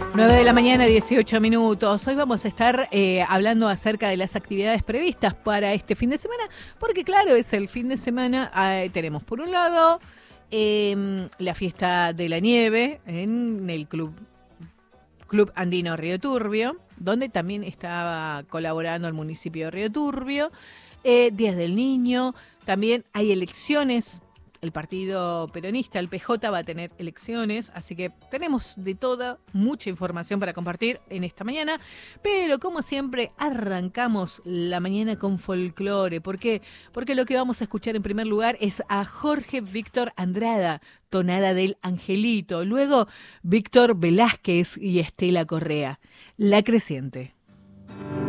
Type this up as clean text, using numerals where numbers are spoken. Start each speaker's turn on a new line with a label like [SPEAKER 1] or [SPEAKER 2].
[SPEAKER 1] 9 de la mañana, 18 minutos. Hoy vamos a estar hablando acerca de las actividades previstas para este fin de semana, porque claro, es el fin de semana. Tenemos por un lado la fiesta de la nieve en el Club Andino Río Turbio, donde también estaba colaborando el municipio de Río Turbio. Días del Niño, también hay elecciones. El partido peronista, el PJ, va a tener elecciones, así que tenemos de toda, mucha información para compartir en esta mañana, pero como siempre arrancamos la mañana con folclore. ¿Por qué? Porque lo que vamos a escuchar en primer lugar es a Jorge Víctor Andrada, Tonada del Angelito, luego Víctor Velázquez y Estela Correa, La Creciente.